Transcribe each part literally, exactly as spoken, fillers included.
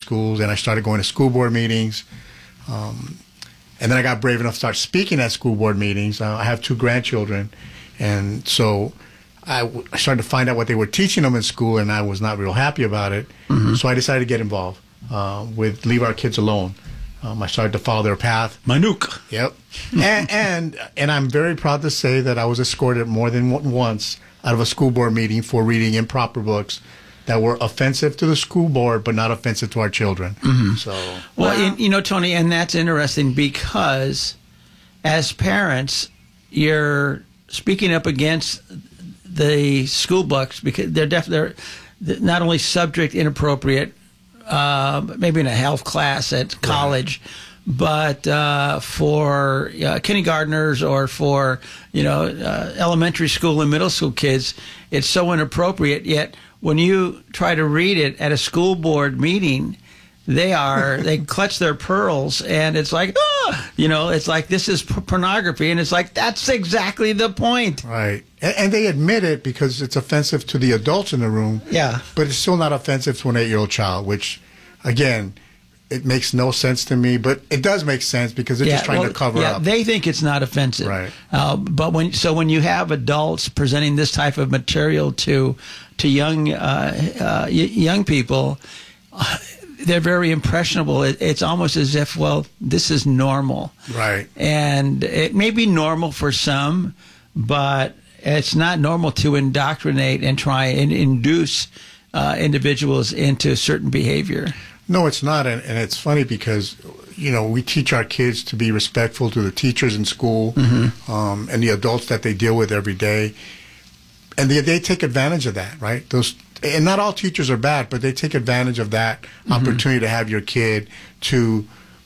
schools, and I started going to school board meetings. Um, and then I got brave enough to start speaking at school board meetings. Uh, I have two grandchildren, and so I, w- I started to find out what they were teaching them in school, and I was not real happy about it. Mm-hmm. So I decided to get involved uh, with Leave Our Kids Alone. Um, I started to follow their path. Manuk. Yep. and, and and I'm very proud to say that I was escorted more than once out of a school board meeting for reading improper books that were offensive to the school board, but not offensive to our children. Mm-hmm. So, well, wow. you know, Tony, and that's interesting because as parents, you're speaking up against the school books because they're def- they're not only subject inappropriate, uh, maybe in a health class at college. Right. But uh, for uh, kindergartners or for, you know, uh, elementary school and middle school kids, it's so inappropriate. Yet when you try to read it at a school board meeting, they are they clutch their pearls, and it's like, oh, you know, it's like this is p- pornography, and it's like that's exactly the point. Right, and, and they admit it because it's offensive to the adults in the room. Yeah, but it's still not offensive to an eight-year-old child, which, again, it makes no sense to me, but it does make sense because they're yeah, just trying well, to cover yeah, up. They think it's not offensive, right? Uh, but when so when you have adults presenting this type of material to to young uh, uh, y- young people, uh, they're very impressionable. It, it's almost as if, well, this is normal, right? And it may be normal for some, but it's not normal to indoctrinate and try and induce uh, individuals into certain behavior. No, it's not, and, and it's funny because, you know, we teach our kids to be respectful to the teachers in school mm-hmm. um, and the adults that they deal with every day, and they, they take advantage of that, right? Those, and not all teachers are bad, but they take advantage of that mm-hmm. opportunity to have your kid to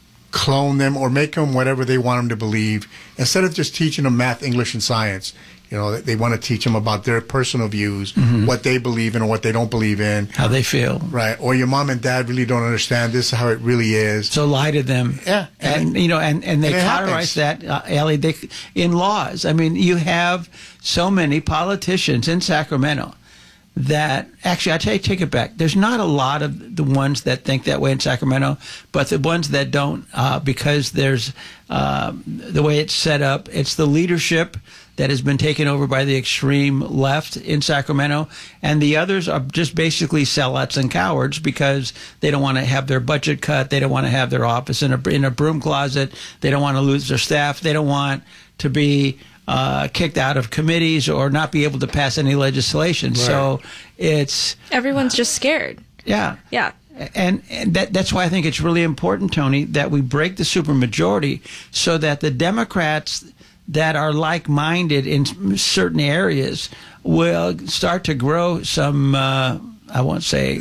clone them or make them whatever they want them to believe, instead of just teaching them math, English, and science. You know, they want to teach them about their personal views, mm-hmm. what they believe in or what they don't believe in. How they feel. Right. Or your mom and dad really don't understand this is how it really is. So lie to them. Yeah. And, and you know, and, and they and cauterize that, uh, Ellie, they, in laws. I mean, you have so many politicians in Sacramento that, actually, I take, take it back. There's not a lot of the ones that think that way in Sacramento, but the ones that don't, uh, because there's uh, the way it's set up, it's the leadership that has been taken over by the extreme left in Sacramento, and the others are just basically sellouts and cowards because they don't want to have their budget cut, they don't want to have their office in a, in a broom closet, they don't want to lose their staff, they don't want to be uh, kicked out of committees or not be able to pass any legislation. Right. So it's... Everyone's uh, just scared. Yeah. Yeah. And, and that, that's why I think it's really important, Tony, that we break the supermajority so that the Democrats that are like-minded in certain areas will start to grow some, uh, I won't say,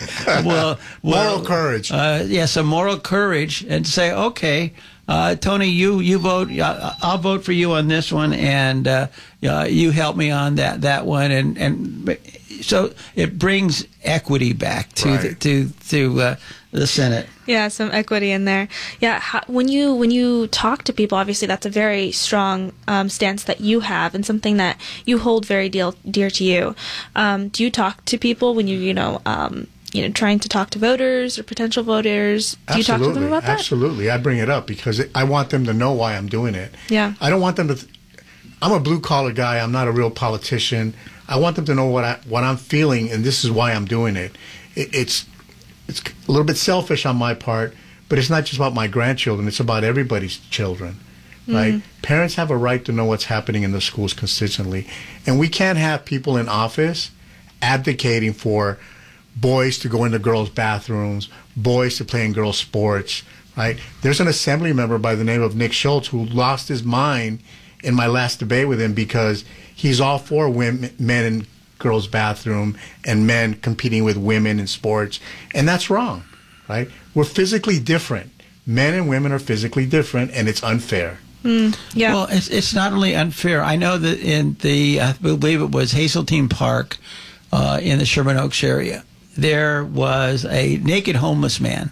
well, moral well, courage. Uh, yeah, some moral courage, and say, okay, uh, Tony, you you vote, I'll vote for you on this one, and uh, uh, you help me on that that one, and and so it brings equity back to right. the, to to uh, the Senate. Yeah, some equity in there. Yeah, how, when you when you talk to people, obviously that's a very strong um, stance that you have, and something that you hold very dear dear to you. Um, do you talk to people when you you know um, you know trying to talk to voters or potential voters? Do Absolutely. you talk to them about that? Absolutely, I bring it up because it, I want them to know why I'm doing it. Yeah, I don't want them to. Th- I'm a blue collar guy. I'm not a real politician. I want them to know what I what I'm feeling, and this is why I'm doing it. it it's It's a little bit selfish on my part, but it's not just about my grandchildren. It's about everybody's children, right? Mm-hmm. Parents have a right to know what's happening in the schools consistently. And we can't have people in office advocating for boys to go into girls' bathrooms, boys to play in girls' sports, right? There's an assembly member by the name of Nick Schultz who lost his mind in my last debate with him because he's all for women, men and girls' bathroom and men competing with women in sports, and that's wrong, right? We're physically different. Men and women are physically different, and it's unfair. Mm, yeah. Well, it's it's not only unfair. I know that in the, I believe it was Hazeltine Park uh, in the Sherman Oaks area, there was a naked homeless man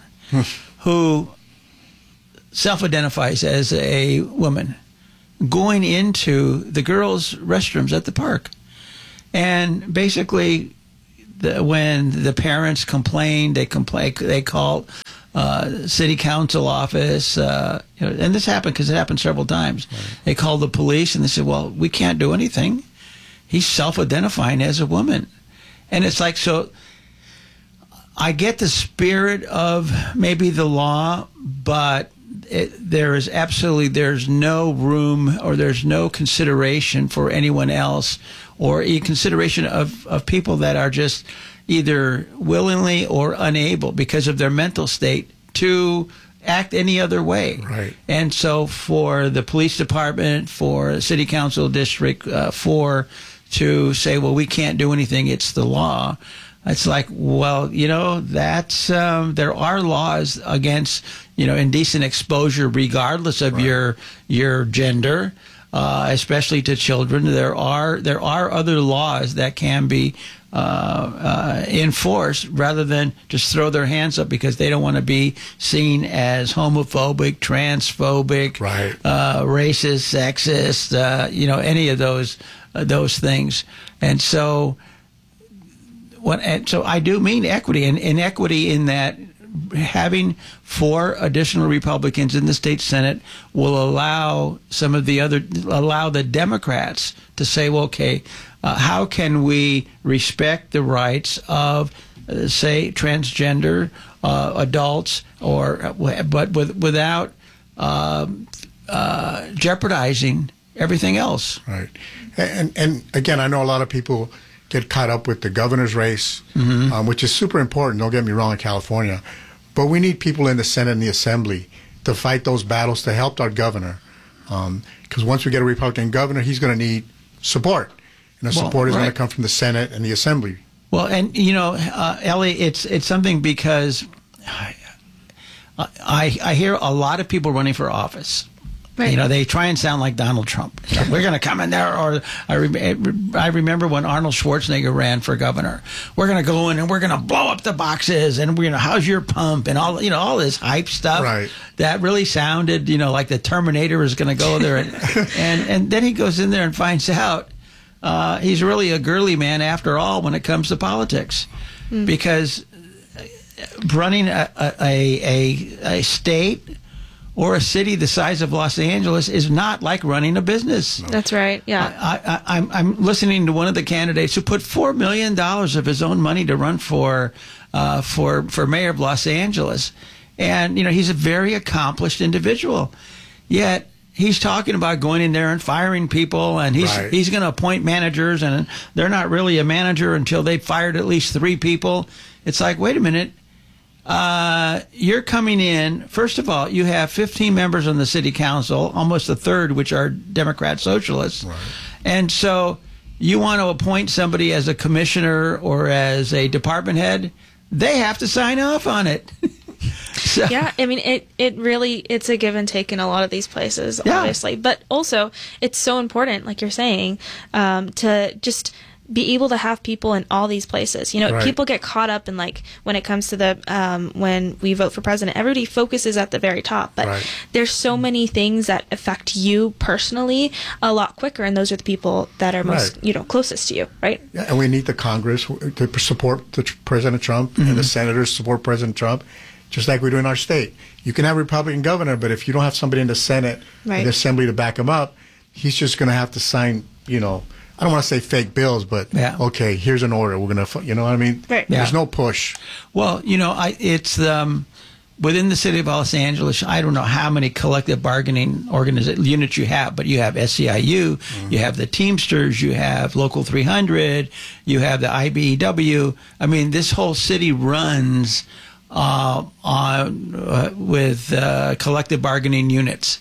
who self-identifies as a woman going into the girls' restrooms at the park. And basically, the, when the parents complained, they complain, they called uh, city council office. Uh, you know, and this happened because it happened several times. Right. They called the police and they said, well, we can't do anything. He's self-identifying as a woman. And it's like, so I get the spirit of maybe the law, but it, there is absolutely, there's no room or there's no consideration for anyone else, or a consideration of, of people that are just either willingly or unable because of their mental state to act any other way. Right. And so for the police department, for city council district, uh, for to say, well, we can't do anything, it's the law. It's like, well, you know, that's um, there are laws against, you know, indecent exposure, regardless of right. your your gender, uh, especially to children. There are there are other laws that can be uh, uh, enforced rather than just throw their hands up because they don't want to be seen as homophobic, transphobic, right. uh, racist, sexist, uh, you know, any of those uh, those things, and so. What, and so I do mean equity, and, and equity in that having four additional Republicans in the state Senate will allow some of the other, allow the Democrats to say, well, okay, uh, how can we respect the rights of, uh, say, transgender uh, adults, or but with, without uh, uh, jeopardizing everything else? Right, and and again, I know a lot of people get caught up with the governor's race, mm-hmm. um, which is super important, don't get me wrong, in California. But we need people in the Senate and the Assembly to fight those battles to help our governor. Because um, once we get a Republican governor, he's going to need support. And the well, support is right. going to come from the Senate and the Assembly. Well, and, you know, uh, Ellie, it's it's something because I, I, I hear a lot of people running for office. Right. You know, they try and sound like Donald Trump. We're going to come in there. Or I, re- I remember when Arnold Schwarzenegger ran for governor. We're going to go in and we're going to blow up the boxes, and we're going to, how's your pump, and all, you know, all this hype stuff. Right. That really sounded, you know, like the Terminator is going to go there. And, and and then he goes in there and finds out uh, he's really a girly man after all when it comes to politics, mm. because running a a, a, a state or a city the size of Los Angeles is not like running a business. No. That's right. Yeah. I, I, I'm, I'm listening to one of the candidates who put four million dollars of his own money to run for, uh, for, for mayor of Los Angeles. And, you know, he's a very accomplished individual. Yet he's talking about going in there and firing people, and he's, right. he's going to appoint managers, and they're not really a manager until they've fired at least three people. It's like, wait a minute. Uh, you're coming in, first of all, you have fifteen members on the city council, almost a third, which are Democrat socialists. Right. And so you want to appoint somebody as a commissioner or as a department head, they have to sign off on it. So, yeah, I mean, it, it really, it's a give and take in a lot of these places, yeah. obviously. But also, it's so important, like you're saying, um, to just be able to have people in all these places. You know, right. people get caught up in, like, when it comes to the, um, when we vote for president, everybody focuses at the very top. But right. there's so many things that affect you personally a lot quicker, and those are the people that are most, right. you know, closest to you, right? Yeah, and we need the Congress to support the President Trump, mm-hmm. and the senators support President Trump, just like we do in our state. You can have a Republican governor, but if you don't have somebody in the Senate right. and the Assembly to back him up, he's just going to have to sign, you know, I don't want to say fake bills, but yeah. okay, here's an order. We're going to, you know what I mean? Right. There's yeah. no push. Well, you know, I, it's um, within the city of Los Angeles, I don't know how many collective bargaining organiza- units you have, but you have S C I U, mm-hmm. you have the Teamsters, you have Local three hundred, you have the I B E W. I mean, this whole city runs uh, on uh, with uh, collective bargaining units.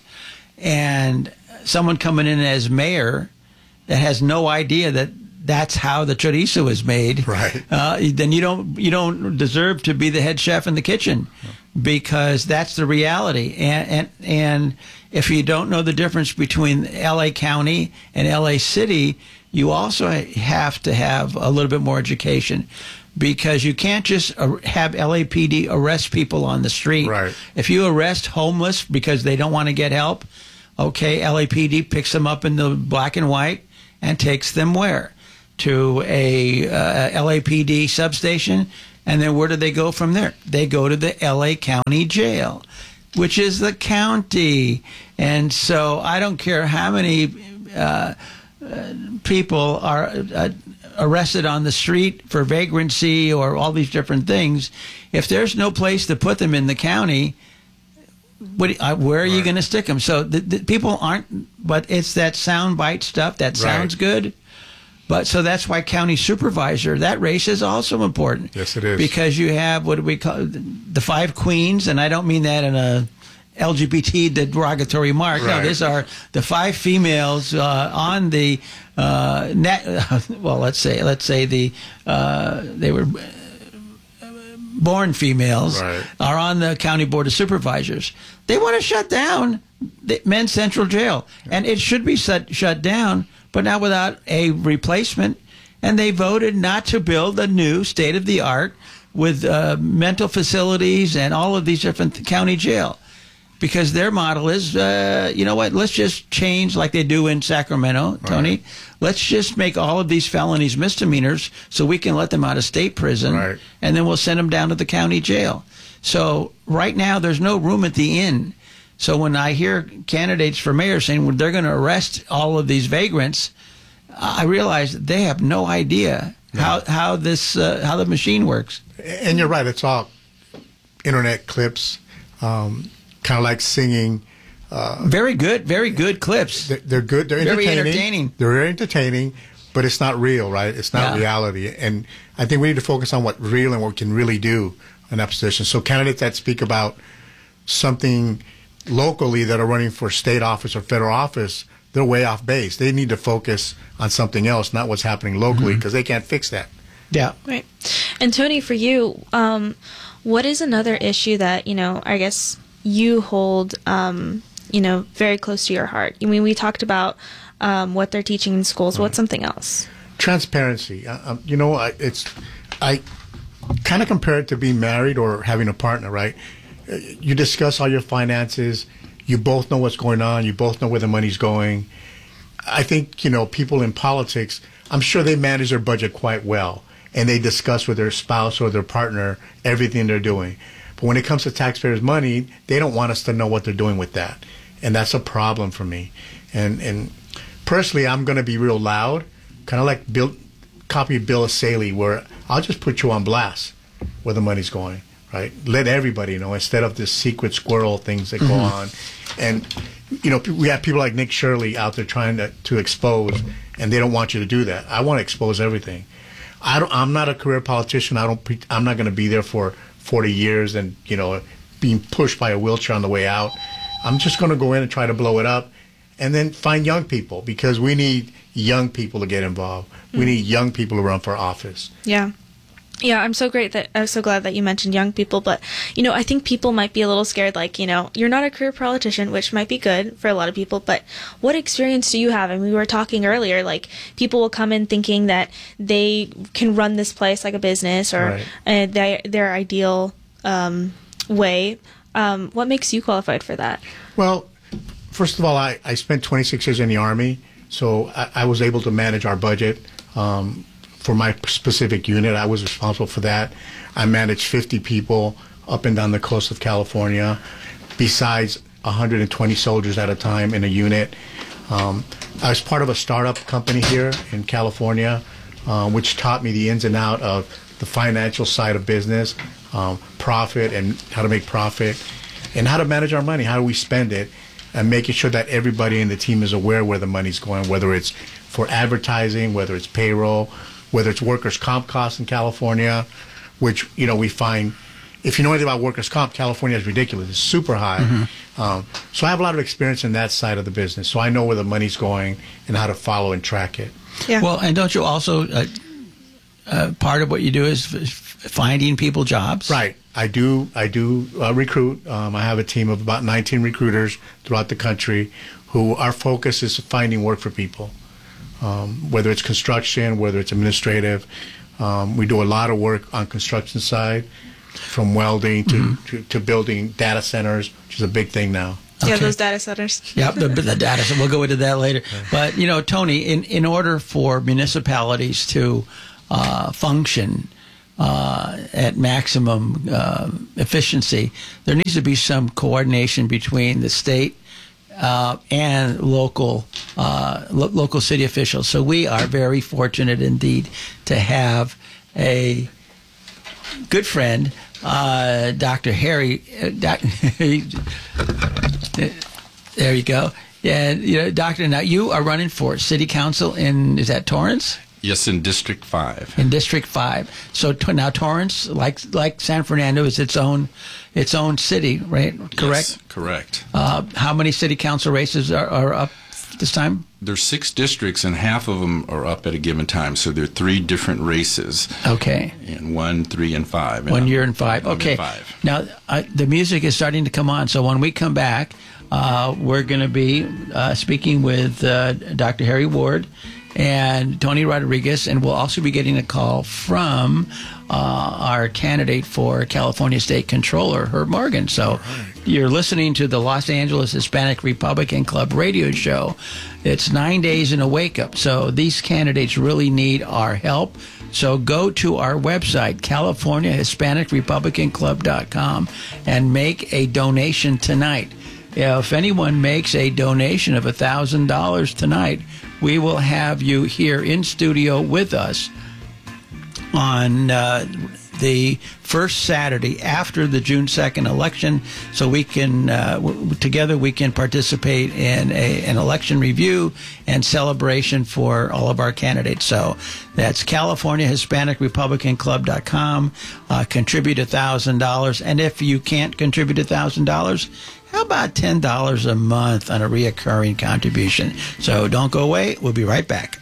And someone coming in as mayor that has no idea that that's how the chorizo is made, right? Uh, then you don't you don't deserve to be the head chef in the kitchen, because that's the reality. And and and if you don't know the difference between L A County and L A City, you also have to have a little bit more education, because you can't just have L A P D arrest people on the street. Right. If you arrest homeless because they don't want to get help, okay, L A P D picks them up in the black and white and takes them where? To a uh, L A P D substation, And then where do they go from there? They go to the L A County Jail, which is the county. And so I don't care how many uh, uh, people are uh, arrested on the street for vagrancy or all these different things. If there's no place to put them in the county, what, uh, where are right. you going to stick them? So the, the people aren't, but it's that soundbite stuff that sounds right. good. But so that's why county supervisor, that race is also important. Yes, it is. Because you have, what do we call the five queens, and I don't mean that in a L G B T derogatory mark. Right. No, these are the five females uh, on the uh, net. Well, let's say let's say the uh, they were born females right. are on the county board of supervisors. They want to shut down the Men's Central Jail, and it should be shut shut down, but not without a replacement. And they voted not to build a new state of the art with uh, mental facilities and all of these different county jail. Because their model is, uh, you know what, let's just change like they do in Sacramento, Tony. Right. Let's just make all of these felonies misdemeanors so we can let them out of state prison, right. and then we'll send them down to the county jail. So right now there's no room at the inn. So when I hear candidates for mayor saying well, they're going to arrest all of these vagrants, I realize that they have no idea no. how how this uh, how the machine works. And you're right, it's all internet clips. Um, kind of like singing. Uh, very good, very good clips. They're, they're good. They're entertaining. Very entertaining. They're very entertaining, but it's not real, right? It's not yeah. reality. And I think we need to focus on what's real and what we can really do in that position. So candidates that speak about something locally that are running for state office or federal office, they're way off base. They need to focus on something else, not what's happening locally, because mm-hmm. they can't fix that. Yeah. Right. And Tony, for you, um, what is another issue that, you know, I guess you hold, um, you know, very close to your heart? I mean, we talked about um, what they're teaching in schools. What's something else? Transparency. Uh, um, you know, I, it's I kind of compare it to being married or having a partner, right? You discuss all your finances. You both know what's going on. You both know where the money's going. I think, you know, people in politics, I'm sure they manage their budget quite well, and they discuss with their spouse or their partner everything they're doing. But when it comes to taxpayers' money, they don't want us to know what they're doing with that. And that's a problem for me. And and personally, I'm going to be real loud, kind of like Bill, copy Bill Saley, where I'll just put you on blast where the money's going, right? Let everybody know instead of this secret squirrel things that go mm-hmm. on. And, you know, we have people like Nick Shirley out there trying to, to expose, and they don't want you to do that. I want to expose everything. I don't, I'm not a career politician. I don't. Pre- I'm not going to be there for forty years and, you know, being pushed by a wheelchair on the way out. I'm just going to go in and try to blow it up and then find young people, because we need young people to get involved. Mm-hmm. We need young people to run for office. Yeah. Yeah, I'm so great that I'm so glad that you mentioned young people, but you know, I think people might be a little scared, like, you know, you're not a career politician, which might be good for a lot of people, but what experience do you have? And we were talking earlier, like, people will come in thinking that they can run this place like a business or right. uh, their, their ideal um, way. Um, what makes you qualified for that? Well, first of all, I, I spent twenty-six years in the Army, so I, I was able to manage our budget. Um, For my specific unit, I was responsible for that. I managed fifty people up and down the coast of California, besides one hundred twenty soldiers at a time in a unit. Um, I was part of a startup company here in California, uh, which taught me the ins and out of the financial side of business, um, profit and how to make profit, and how to manage our money, how do we spend it, and making sure that everybody in the team is aware where the money's going, whether it's for advertising, whether it's payroll, whether it's workers' comp costs in California, which, you know, we find, if you know anything about workers' comp, California is ridiculous. It's super high. Mm-hmm. Um, so I have a lot of experience in that side of the business. So I know where the money's going and how to follow and track it. Yeah. Well, and don't you also, uh, uh, part of what you do is f- finding people jobs? Right. I do I do uh, recruit. Um, I have a team of about nineteen recruiters throughout the country who our focus is finding work for people. Um, whether it's construction, whether it's administrative. Um, we do a lot of work on construction side, from welding to, mm-hmm. to, to building data centers, which is a big thing now. Yeah, Okay. those data centers. Yeah, the, the data center. We'll go into that later. But, you know, Tony, in, in order for municipalities to uh, function, uh, at maximum uh, efficiency, there needs to be some coordination between the state uh, and local uh, lo- local city officials. So we are very fortunate indeed to have a good friend, uh, Doctor Harry. Uh, doc, there you go. Yeah, you know, Doctor. Now you are running for city council in, is that Torrance? Yes, in District Five. In District Five. So t- now Torrance, like like San Fernando, is its own its own city, right? Correct. Yes, correct. Uh, how many city council races are, are up this time? There's six districts, and half of them are up at a given time. So there are three different races. Okay. And one, three, and five. One and year and five. I'm Okay. in five. Now uh, the music is starting to come on. So when we come back, uh, we're going to be uh, speaking with uh, Doctor Harry Ward and Tony Rodriguez, and we'll also be getting a call from uh, our candidate for California State Controller, Herb Morgan. So right. You're listening to the Los Angeles Hispanic Republican Club radio show. It's nine days in a wake-up, so these candidates really need our help. So go to our website, California Hispanic Republican Club dot com, and make a donation tonight. Yeah, if anyone makes a donation of one thousand dollars tonight, we will have you here in studio with us on uh, the first Saturday after the June second election, so we can, uh, w- together we can participate in a, an election review and celebration for all of our candidates. So that's California Hispanic Republican Club dot com. Uh, contribute one thousand dollars. And if you can't contribute one thousand dollars, how about ten dollars a month on a reoccurring contribution? So don't go away. We'll be right back.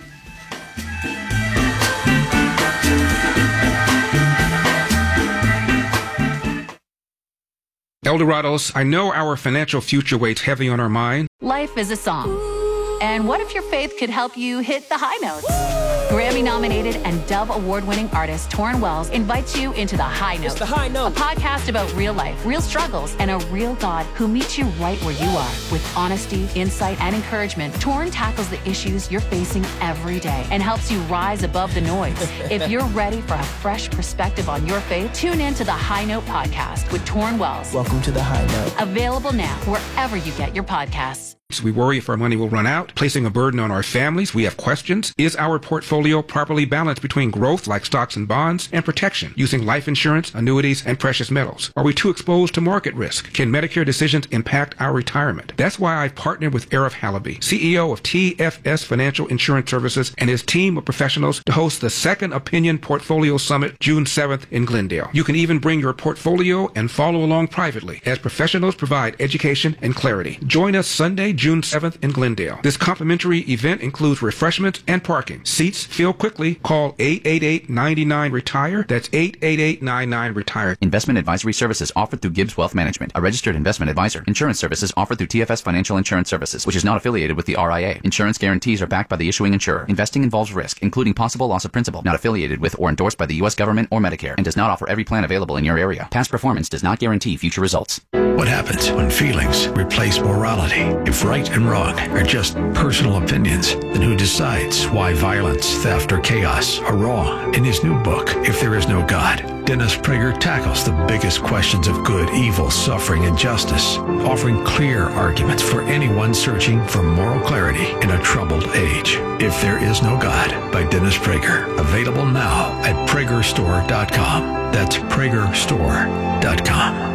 Eldorados, I know our financial future weighs heavy on our mind. Life is a song. And what if your faith could help you hit the high notes? Grammy-nominated and Dove Award-winning artist Torrin Wells invites you into The High Note. It's The High Note. A podcast about real life, real struggles, and a real God who meets you right where you are. With honesty, insight, and encouragement, Torrin tackles the issues you're facing every day and helps you rise above the noise. If you're ready for a fresh perspective on your faith, tune in to The High Note podcast with Torrin Wells. Welcome to The High Note. Available now wherever you get your podcasts. We worry if our money will run out, placing a burden on our families. We have questions. Is our portfolio properly balanced between growth, like stocks and bonds, and protection, using life insurance, annuities, and precious metals? Are we too exposed to market risk? Can Medicare decisions impact our retirement? That's why I've partnered with Arif Halaby, C E O of T F S Financial Insurance Services, and his team of professionals to host the Second Opinion Portfolio Summit June seventh in Glendale. You can even bring your portfolio and follow along privately, as professionals provide education and clarity. Join us Sunday, June seventh in Glendale. This complimentary event includes refreshments and parking. Seats fill quickly. Call eight eight eight, nine nine, retire. That's eight eight eight, nine nine, retire. Investment advisory services offered through Gibbs Wealth Management, a registered investment advisor. Insurance services offered through T F S Financial Insurance Services, which is not affiliated with the R I A. Insurance guarantees are backed by the issuing insurer. Investing involves risk, including possible loss of principal. Not affiliated with or endorsed by the U S government or Medicare, and does not offer every plan available in your area. Past performance does not guarantee future results. What happens when feelings replace morality? If right and wrong are just personal opinions, then who decides why violence, theft, or chaos are wrong? In his new book, If There Is No God, Dennis Prager tackles the biggest questions of good, evil, suffering, and justice, offering clear arguments for anyone searching for moral clarity in a troubled age. If There Is No God by Dennis Prager. Available now at Prager Store dot com. That's Prager Store dot com.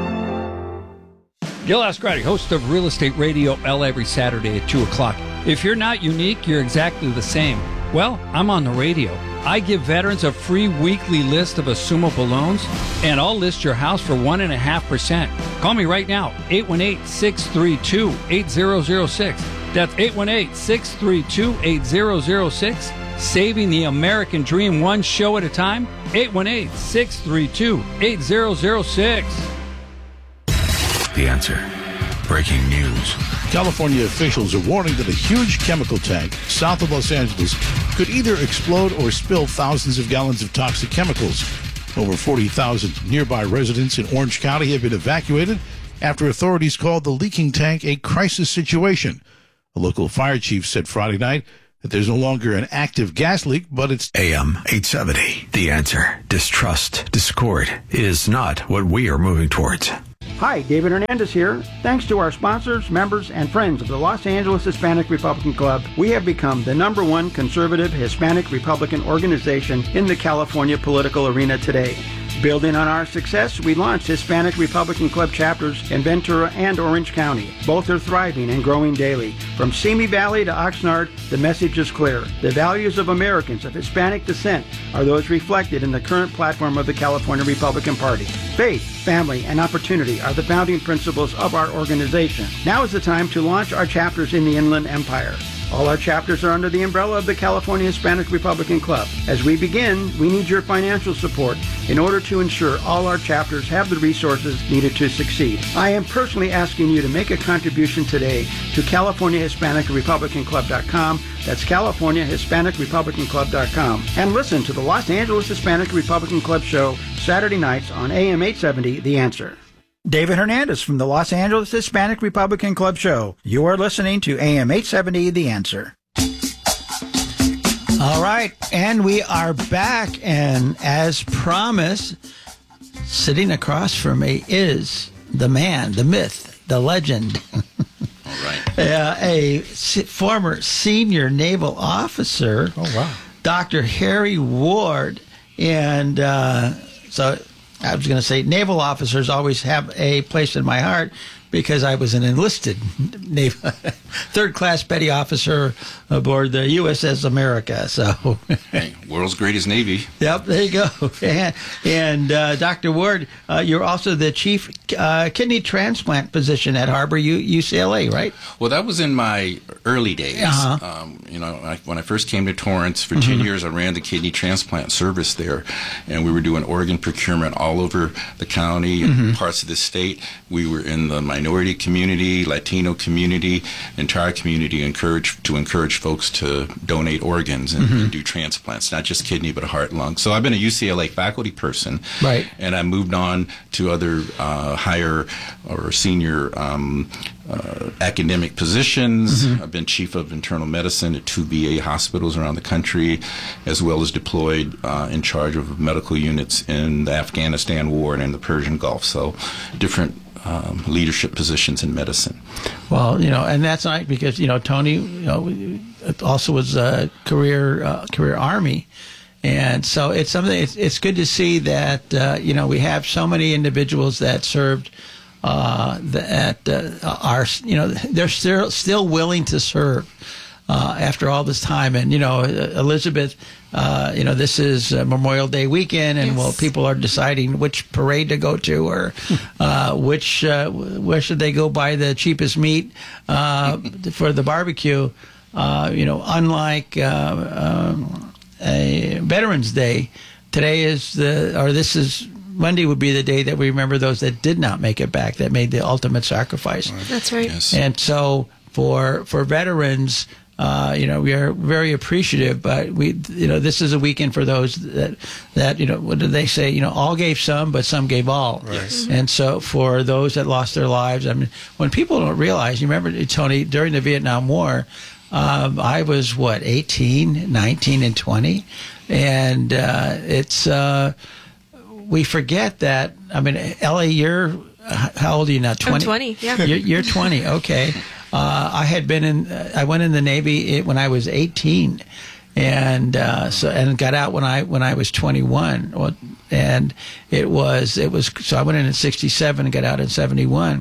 Gil Ascarati, host of Real Estate Radio L every Saturday at two o'clock. If you're not unique, you're exactly the same. Well, I'm on the radio. I give veterans a free weekly list of assumable loans, and I'll list your house for one point five percent. Call me right now, eight one eight, six three two, eight zero zero six. That's eight one eight, six three two, eight zero zero six. Saving the American dream one show at a time, eight one eight, six three two, eight zero zero six. The Answer. Breaking news. California officials are warning that a huge chemical tank south of Los Angeles could either explode or spill thousands of gallons of toxic chemicals. Over forty thousand nearby residents in Orange County have been evacuated after authorities called the leaking tank a crisis situation. A local fire chief said Friday night that there's no longer an active gas leak, but it's A M eight seventy. The Answer. Distrust, discord is not what we are moving towards. Hi, David Hernandez here. Thanks to our sponsors, members, and friends of the Los Angeles Hispanic Republican Club, we have become the number one conservative Hispanic Republican organization in the California political arena today. Building on our success, we launched Hispanic Republican Club chapters in Ventura and Orange County. Both are thriving and growing daily. From Simi Valley to Oxnard, the message is clear. The values of Americans of Hispanic descent are those reflected in the current platform of the California Republican Party. Faith, family, and opportunity are the founding principles of our organization. Now is the time to launch our chapters in the Inland Empire. All our chapters are under the umbrella of the California Hispanic Republican Club. As we begin, we need your financial support in order to ensure all our chapters have the resources needed to succeed. I am personally asking you to make a contribution today to California Hispanic Republican Club dot com. That's California Hispanic Republican Club dot com. And listen to the Los Angeles Hispanic Republican Club show Saturday nights on A M eight seventy, The Answer. David Hernandez from the Los Angeles Hispanic Republican Club show. You are listening to A M eight seventy, The Answer. All right, and we are back, and as promised, sitting across from me is the man, the myth, the legend. All right. Uh, a s- former senior naval officer. Oh, wow. Doctor Harry Ward. And uh, so I was going to say naval officers always have a place in my heart because I was an enlisted naval, third-class petty officer aboard the U S S America. So, Hey, world's greatest Navy. Yep, there you go. And, and uh, Doctor Ward, uh, you're also the chief uh, kidney transplant physician at Harbor U- UCLA, right? Well, that was in my early days. Uh-huh. Um, you know, I, when I first came to Torrance for mm-hmm. ten years, I ran the kidney transplant service there, and we were doing organ procurement all over the county and mm-hmm. parts of the state. We were in the minority community, Latino community, entire community encourage to encourage folks to donate organs and, mm-hmm. and do transplants, not just kidney but heart, lung. So I've been a U C L A faculty person, right? And I moved on to other uh, higher or senior um, uh, academic positions. Mm-hmm. I've been chief of internal medicine at two V A hospitals around the country, as well as deployed uh, in charge of medical units in the Afghanistan war and in the Persian Gulf. So different Um, leadership positions in medicine. Well, you know, and that's not because, you know, Tony, you know, also was a career uh, career Army. And so it's something, it's, it's good to see that, uh, you know, we have so many individuals that served uh, that uh, are, you know, they're still, still willing to serve uh, after all this time. And, you know, Elizabeth, Uh, you know, this is uh, Memorial Day weekend, and yes. well, people are deciding which parade to go to, or uh, which uh, where should they go buy the cheapest meat uh, for the barbecue. Uh, you know, unlike uh, um, a Veterans Day, today is the, or this is Monday would be the day that we remember those that did not make it back, that made the ultimate sacrifice. That's right. Yes. And so for for veterans. Uh, you know, we are very appreciative, but we, you know, this is a weekend for those that, that, you know, what did they say? You know, all gave some, but some gave all. Right. Yes. And so for those that lost their lives, I mean, when people don't realize, you remember, Tony, during the Vietnam War, um, I was, what, eighteen, nineteen, and twenty? And uh, it's, uh, we forget that, I mean, Ellie, you're, how old are you now? twenty? I'm twenty, yeah. You're, you're twenty, okay. Uh, I had been in. Uh, I went in the Navy when I was eighteen, and uh, so and got out when I when I was twenty-one. And it was it was so I went in in sixty-seven and got out in seventy-one.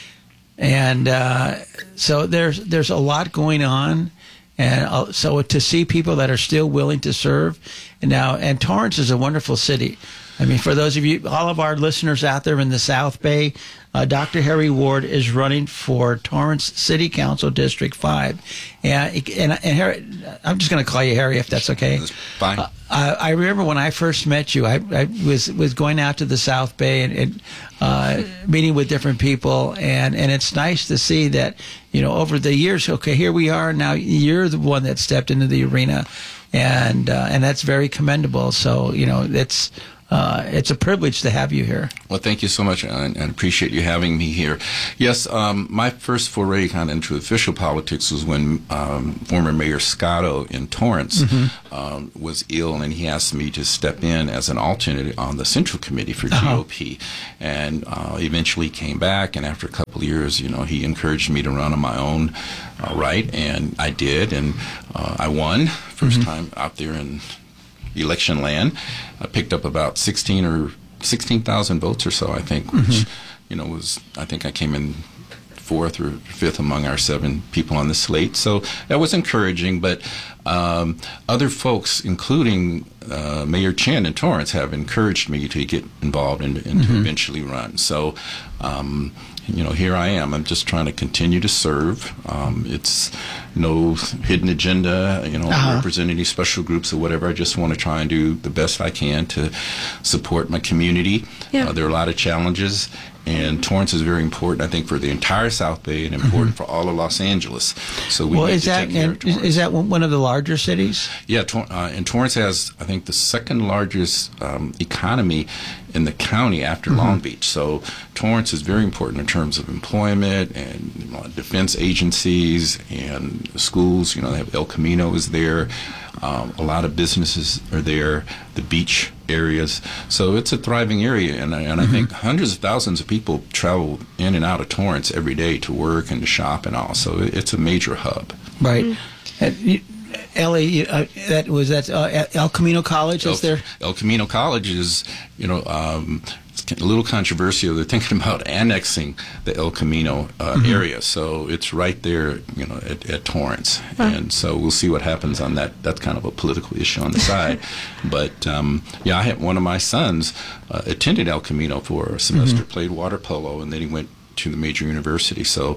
And uh, so there's there's a lot going on, and uh, so to see people that are still willing to serve, and now and Torrance is a wonderful city. I mean, for those of you, all of our listeners out there in the South Bay, uh, Doctor Harry Ward is running for Torrance City Council District five. And, and, and Harry, I'm just going to call you Harry if that's okay. That's fine. Uh, I, I remember when I first met you, I, I was was going out to the South Bay and, and uh, meeting with different people. And, and it's nice to see that, you know, over the years, okay, here we are. Now you're the one that stepped into the arena. And, uh, and that's very commendable. So, you know, it's... uh, it's a privilege to have you here. Well, thank you so much, and, and appreciate you having me here. Yes, um, my first foray kind of into official politics was when um, former Mayor Scotto in Torrance mm-hmm. um, was ill, and he asked me to step in as an alternate on the Central Committee for uh-huh. G O P, and uh, eventually came back, and after a couple of years, you know, he encouraged me to run on my own uh, right, and I did, and uh, I won first mm-hmm. time out there in election land. I picked up about sixteen or sixteen thousand votes or so, I think, which, mm-hmm. you know, was, I think I came in fourth or fifth among our seven people on the slate. So that was encouraging, but um, other folks, including uh, Mayor Chen in Torrance, have encouraged me to get involved and, and mm-hmm. to eventually run. So, um, you know, here I am. I'm just trying to continue to serve. Um, it's no hidden agenda, you know, uh-huh. represent any special groups or whatever. I just want to try and do the best I can to support my community. Yeah. Uh, there are a lot of challenges, and Torrance is very important, I think, for the entire South Bay and important mm-hmm. for all of Los Angeles. So we well, need is to that take care of Torrance. Is that one of the larger cities? Yeah, Tor- uh, and Torrance has, I think, the second largest um, economy in the county after mm-hmm. Long Beach. So Torrance is very important in terms of employment and you know, defense agencies and schools. You know, they have El Camino is there. Um, a lot of businesses are there, the beach areas. So it's a thriving area, and, and I mm-hmm. think hundreds of thousands of people travel in and out of Torrance every day to work and to shop and all. So it's a major hub. Right. Mm-hmm. Ellie, uh, that was that uh, El Camino College, is El, there? El Camino College is, you know, um, it's a little controversial. They're thinking about annexing the El Camino uh, mm-hmm. area, so it's right there, you know, at, at Torrance, huh. and so we'll see what happens on that. That's kind of a political issue on the side, but um, yeah, I had one of my sons uh, attended El Camino for a semester, mm-hmm. played water polo, and then he went to the major university. So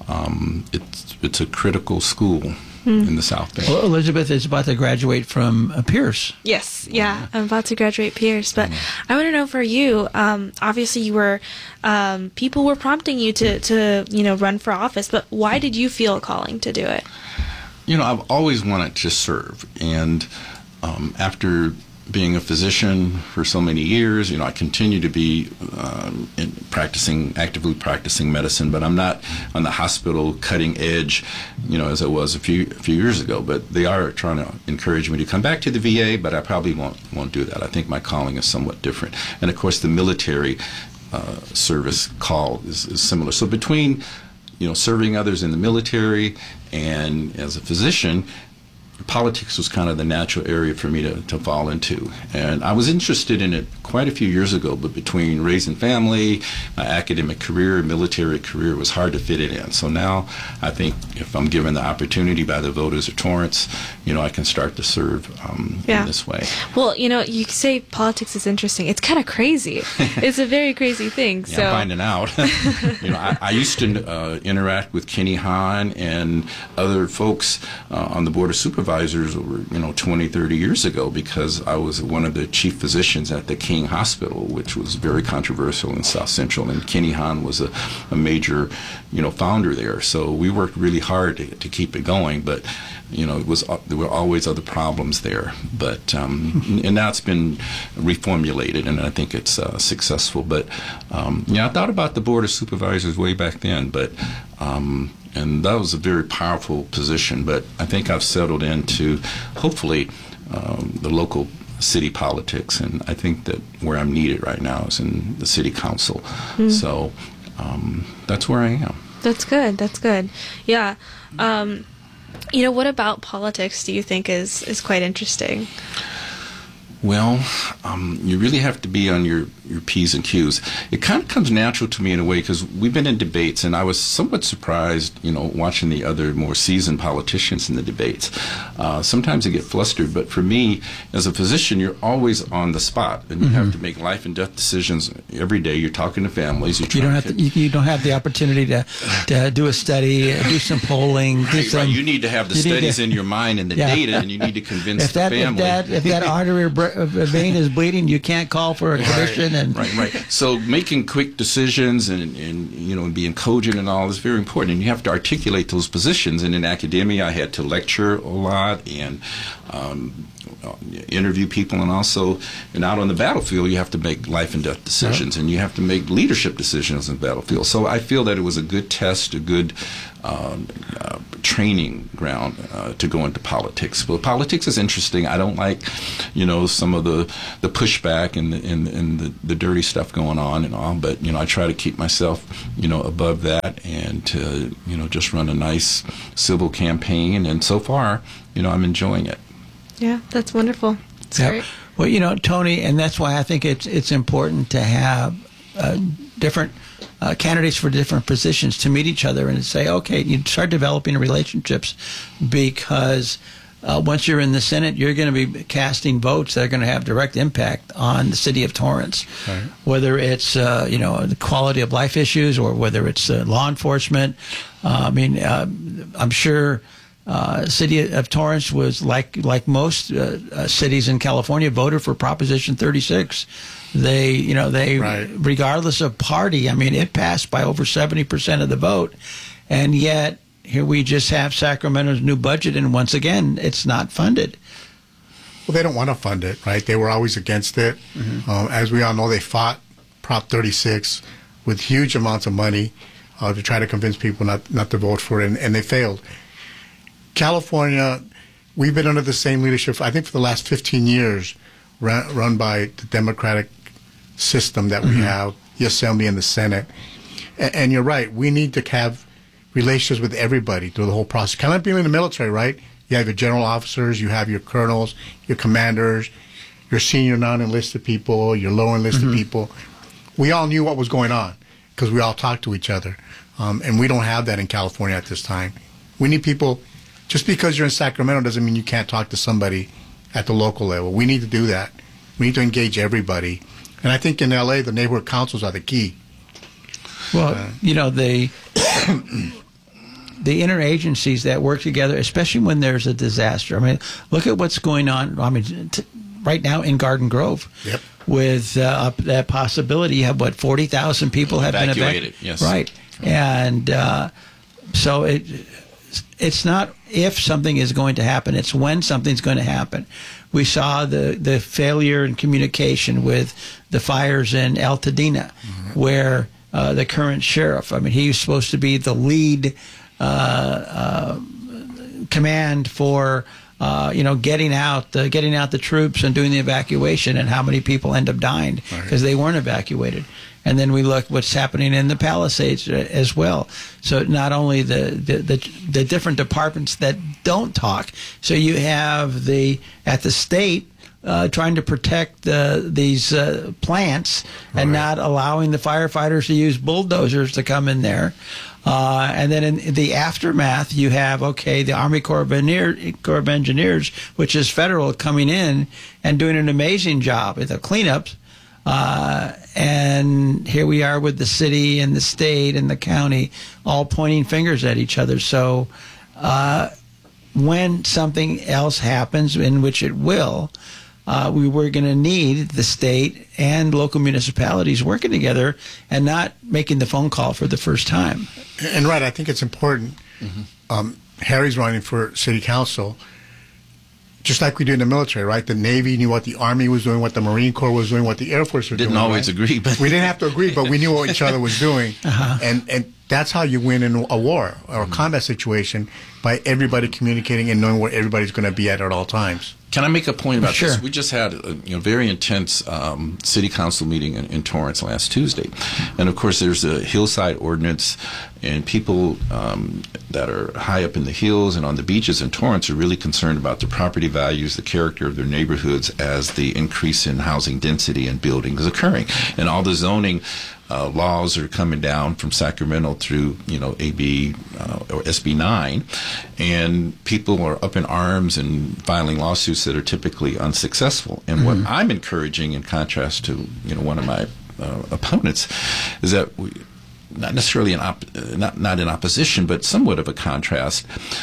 um, it's it's a critical school. Mm. in the South Bay. Well, Elizabeth is about to graduate from uh, Pierce. Yes, yeah, I'm about to graduate Pierce. But mm. I want to know for you, um, obviously you were, um, people were prompting you to, to, you know, run for office, but why did you feel a calling to do it? You know, I've always wanted to serve, and um, after being a physician for so many years, you know, I continue to be um, in practicing, actively practicing medicine, but I'm not on the hospital cutting edge, you know, as I was a few a few years ago. But they are trying to encourage me to come back to the V A, but I probably won't won't do that. I think my calling is somewhat different, and of course, the military uh, service call is, is similar. So between, you know, serving others in the military and as a physician, politics was kind of the natural area for me to, to fall into. And I was interested in it quite a few years ago, but between raising family, my academic career, military career, it was hard to fit it in. So now I think if I'm given the opportunity by the voters of Torrance, you know, I can start to serve um, yeah. in this way. Well, you know, you say politics is interesting. It's kind of crazy. It's a very crazy thing. Yeah, so. I'm finding out. you know, I, I used to uh, interact with Kenny Hahn and other folks uh, on the Board of Supervisors over, you know, twenty, thirty years ago, because I was one of the chief physicians at the King Hospital, which was very controversial in South Central, and Kenny Hahn was a, a major, you know, founder there. So we worked really hard to, to keep it going, but you know, it was there were always other problems there. But um, and now it's been reformulated, and I think it's uh, successful. But um, yeah, I thought about the Board of Supervisors way back then, but. Um, And that was a very powerful position, but I think I've settled into, hopefully, um, the local city politics, and I think that where I'm needed right now is in the city council. Mm. So um, that's where I am. That's good. That's good. Yeah. Um, you know, what about politics do you think is, is quite interesting? Well, um, you really have to be on your, your P's and Q's. It kind of comes natural to me in a way, because we've been in debates, and I was somewhat surprised, you know, watching the other more seasoned politicians in the debates. Uh, sometimes I get flustered, but for me, as a physician, you're always on the spot, and you mm-hmm. have to make life and death decisions every day. You're talking to families. You're you don't have to, you, you don't have the opportunity to, to do a study, do some polling. Do right, some, right. You need to have the studies to, in your mind and the yeah. data, and you need to convince if that, the family. If that, if that artery vein is bleeding, you can't call for a commission. Right. and right, right. So making quick decisions and, and you know and being cogent and all is very important, and you have to articulate those positions. And in academia, I had to lecture a lot and um, interview people, and also and out on the battlefield, you have to make life and death decisions, right. and you have to make leadership decisions in the battlefield. So I feel that it was a good test, a good um, uh, training ground uh, to go into politics. But politics is interesting. I don't like, you know, some of the, the pushback and the, and, and the, the dirty stuff going on and all. But you know, I try to keep myself, you know, above that and to, you know, just run a nice civil campaign. And so far, you know, I'm enjoying it. Yeah, that's wonderful. It's yeah. great. Well, you know, Tony, and that's why I think it's it's important to have uh, different uh, candidates for different positions to meet each other and to say, okay, you start developing relationships, because uh, once you're in the Senate, you're going to be casting votes that are going to have direct impact on the city of Torrance, right. whether it's uh, you know the quality of life issues or whether it's uh, law enforcement. Uh, I mean, uh, I'm sure. Uh, city of Torrance was like like most uh, uh, cities in California, voted for Proposition thirty-six. They, you know, they right. regardless of party. I mean, it passed by over seventy percent of the vote, and yet here we just have Sacramento's new budget, and once again, it's not funded. Well, they don't want to fund it, right? They were always against it. Mm-hmm. Um, as we all know, they fought Prop thirty-six with huge amounts of money uh, to try to convince people not not to vote for it, and, and they failed. California, we've been under the same leadership, I think, for the last fifteen years, run, run by the Democratic system that we mm-hmm. have, the Assembly and the Senate. And, and you're right, we need to have relations with everybody through the whole process. Kind of like being in the military, right? You have your general officers, you have your colonels, your commanders, your senior non-enlisted people, your low enlisted mm-hmm. people. We all knew what was going on because we all talked to each other. Um, and we don't have that in California at this time. We need people. Just because you're in Sacramento doesn't mean you can't talk to somebody at the local level. We need to do that. We need to engage everybody. And I think in L A, the neighborhood councils are the key. Well, uh, you know, the the interagencies that work together, especially when there's a disaster. I mean, look at what's going on. I mean, t- right now in Garden Grove. Yep. With uh, that possibility, you have what forty thousand people have evacuated, been evacuated. Yes. Right. And uh, so it. It's not if something is going to happen, it's when something's going to happen. We saw the, the failure in communication with the fires in Altadena, mm-hmm. where uh, the current sheriff, I mean, he was supposed to be the lead uh, uh, command for, uh, you know, getting out, uh, getting out the troops and doing the evacuation, and how many people end up dying because right. they weren't evacuated. And then we look what's happening in the Palisades as well. So not only the, the, the, the different departments that don't talk. So you have the at the state uh, trying to protect uh, these uh, plants and right. not allowing the firefighters to use bulldozers to come in there. Uh, and then in the aftermath, you have, okay, the Army Corps of, Engineer, Corps of Engineers, which is federal, coming in and doing an amazing job at the cleanups. Uh, and here we are with the city and the state and the county all pointing fingers at each other. So uh, when something else happens, in which it will, uh, we were going to need the state and local municipalities working together and not making the phone call for the first time. And right, I think it's important. Mm-hmm. Um, Harry's running for city council. Just like we do in the military, right? The Navy knew what the Army was doing, what the Marine Corps was doing, what the Air Force was didn't doing. Didn't always right? agree, but we didn't have to agree, but we knew what each other was doing, uh-huh. and and that's how you win in a war or a mm-hmm. combat situation, by everybody communicating and knowing where everybody's going to be at at all times. Can I make a point about sure. this? We just had a you know, very intense um, city council meeting in, in Torrance last Tuesday. And, of course, there's a hillside ordinance, and people um, that are high up in the hills and on the beaches in Torrance are really concerned about the property values, the character of their neighborhoods as the increase in housing density and building is occurring. And all the zoning Uh, laws are coming down from Sacramento through, you know, A B uh, or S B nine, and people are up in arms and filing lawsuits that are typically unsuccessful. And mm-hmm. what I'm encouraging, in contrast to, you know, one of my uh, opponents, is that we, not necessarily in op- not not in opposition, but somewhat of a contrast.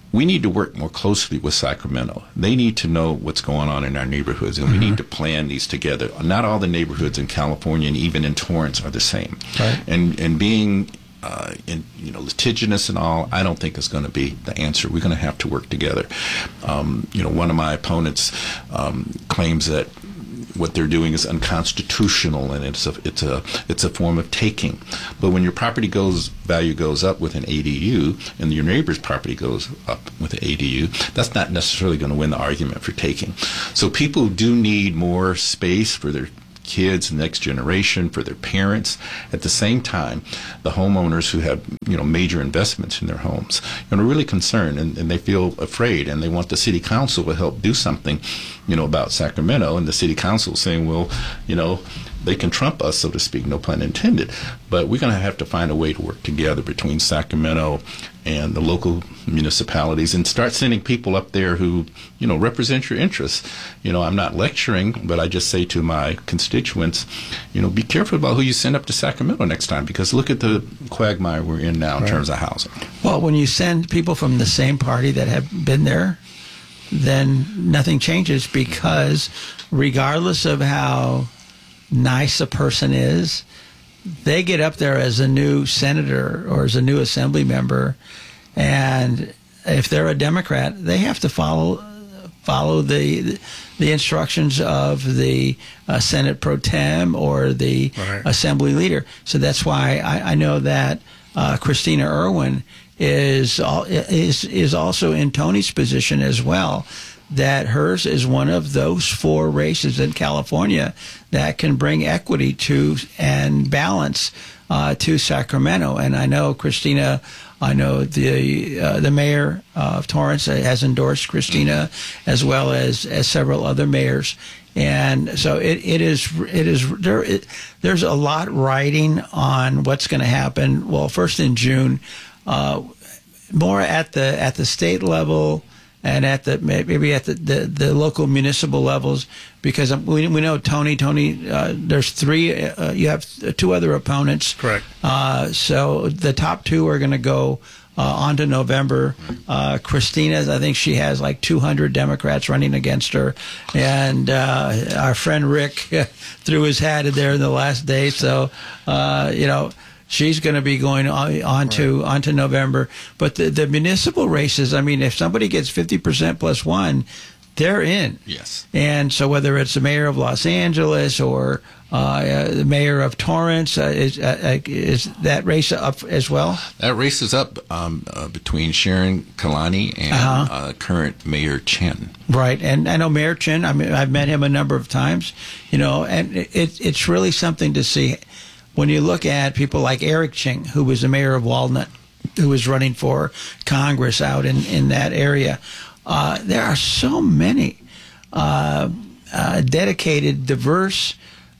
we need to work more closely with Sacramento. They need to know what's going on in our neighborhoods, and mm-hmm. we need to plan these together. Not all the neighborhoods in California and even in Torrance are the same. Right. And and being uh, in, you know, litigious and all, I don't think is going to be the answer. We're going to have to work together. Um, you know, one of my opponents um, claims that what they're doing is unconstitutional, and it's a it's a it's a form of taking. But when your property goes value goes up with an A D U, and your neighbor's property goes up with an A D U, that's not necessarily going to win the argument for taking. So people do need more space for their kids, next generation, for their parents. At the same time, the homeowners who have, you know, major investments in their homes, you know, are really concerned, and, and they feel afraid, and they want the city council to help do something, you know, about Sacramento. And the city council is saying, well, you know, they can trump us, so to speak, no pun intended. But we're going to have to find a way to work together between Sacramento and the local municipalities, and start sending people up there who, you know, represent your interests. You know, I'm not lecturing, but I just say to my constituents, you know, be careful about who you send up to Sacramento next time, because look at the quagmire we're in now in right. terms of housing. Well, when you send people from the same party that have been there, then nothing changes, because regardless of how nice a person is, they get up there as a new senator or as a new assembly member, and if they're a Democrat, they have to follow follow the the instructions of the uh, Senate pro tem or the right. assembly leader. So that's why I, I know that uh, Christina Irwin is is is also in Tony's position as well, that hers is one of those four races in California that can bring equity to and balance uh, to Sacramento. And I know Christina, I know the uh, the mayor of Torrance has endorsed Christina, as well as, as several other mayors. And so it, it is it is there. It, there's a lot riding on what's going to happen. Well, first in June, uh, more at the at the state level, and at the maybe at the, the, the local municipal levels, because we we know Tony Tony uh, there's three uh, you have two other opponents. Correct. Uh, so the top two are going to go uh, on to November. Uh, Christina's, I think she has like two hundred Democrats running against her, and uh, our friend Rick threw his hat in there in the last day. So uh, you know. She's going to be going on, on to on to November. But the, the municipal races, I mean, if somebody gets fifty percent plus one, they're in. Yes. And so whether it's the mayor of Los Angeles or uh, the mayor of Torrance, uh, is, uh, is that race up as well? That race is up um, uh, between Sharon Kalani and Uh-huh. uh, current Mayor Chen. Right, and I know Mayor Chen. I mean, I've met him a number of times. You know, and it, it's really something to see. When you look at people like Eric Ching, who was the mayor of Walnut, who was running for Congress out in, in that area, uh, there are so many uh, uh, dedicated, diverse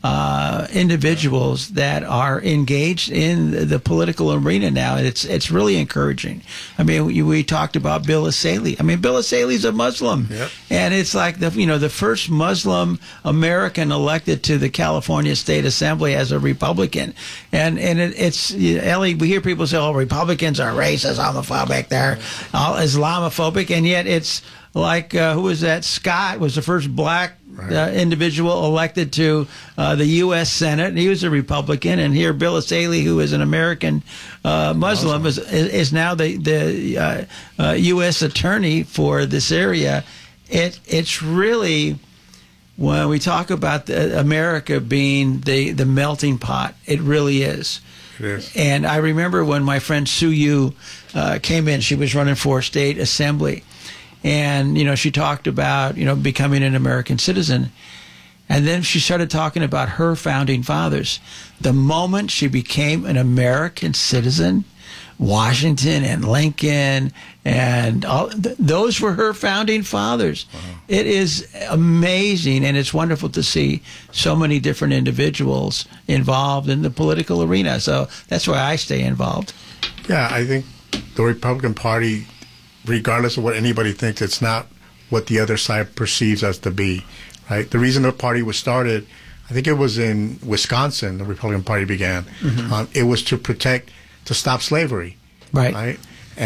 uh, individuals that are engaged in the, the political arena now. It's it's really encouraging. I mean, we, we talked about Bill Asaili. I mean, Bill Asaili's a Muslim, yep. and it's like the you know the first Muslim American elected to the California State Assembly as a Republican, and and it, it's Ellie. We hear people say, "Oh, Republicans are racist, homophobic, they're all Islamophobic," and yet it's like uh, who was that? Scott was the first black Right. Uh, individual elected to uh, the U S Senate, and he was a Republican. And here, Bill Asaili, who is an American uh, Muslim, is, is now the the uh, uh, U S attorney for this area. It it's really, when we talk about the, America being the the melting pot, it really is. It is. And I remember when my friend Sue Yu uh, came in; she was running for state assembly. And, you know, she talked about, you know, becoming an American citizen. And then she started talking about her founding fathers. The moment she became an American citizen, Washington and Lincoln and all, th- those were her founding fathers. Wow. It is amazing, and it's wonderful to see so many different individuals involved in the political arena. So that's why I stay involved. Yeah, I think the Republican Party, regardless of what anybody thinks, it's not what the other side perceives us to be, right? The reason the party was started, I think it was in Wisconsin, the Republican Party began. Mm-hmm. Um, it was to protect, to stop slavery, right? right? And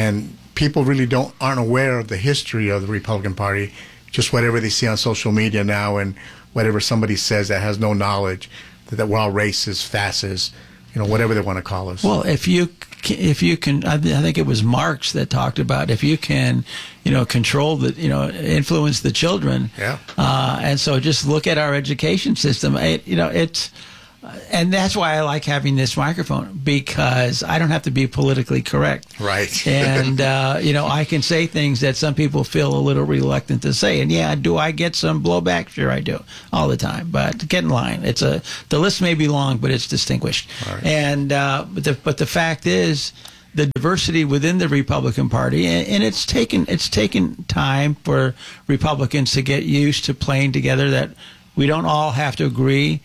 people really don't aren't aware of the history of the Republican Party. Just whatever they see on social media now, and whatever somebody says that has no knowledge, that, that we're all racist, fascist, you know, whatever they want to call us. Well, if you if you can, I think it was Marx that talked about if you can, you know, control the, you know, influence the children. Yeah. Uh, and so just look at our education system. It, you know, it's. And that's why I like having this microphone, because I don't have to be politically correct. Right. And, uh, you know, I can say things that some people feel a little reluctant to say. And, yeah, do I get some blowback? Sure, I do. All the time. But get in line. It's a the list may be long, but it's distinguished. Right. And uh, but, the, but the fact is, the diversity within the Republican Party, and, and it's taken it's taken time for Republicans to get used to playing together, that we don't all have to agree.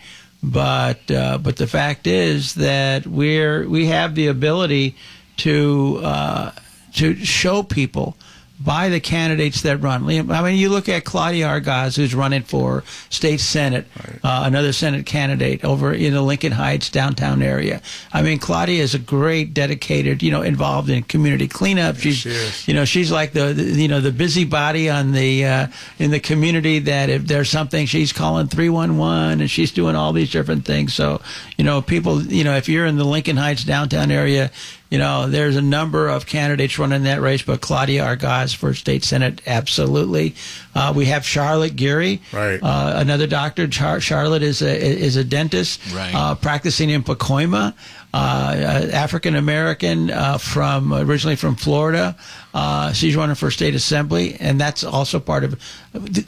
But uh, but the fact is that we're we have the ability to uh, to show people by the candidates that run. I mean, you look at Claudia Argaz, who's running for state senate, right. uh, another Senate candidate over in the Lincoln Heights downtown area. I mean, Claudia is a great, dedicated, you know, involved in community cleanup. She's, she is. you know, she's like the, the you know the busybody on the uh, in the community, that if there's something, she's calling three one one, and she's doing all these different things. So, you know, people, you know, if you're in the Lincoln Heights downtown area, you know, there's a number of candidates running that race, but Claudia Argaz for state senate, absolutely. Uh, we have Charlotte Geary, right. uh, another doctor. Char- Charlotte is a is a dentist, right. uh, practicing in Pacoima, uh, uh, African American, uh, from originally from Florida. Uh, she's running for state assembly, and that's also part of. The,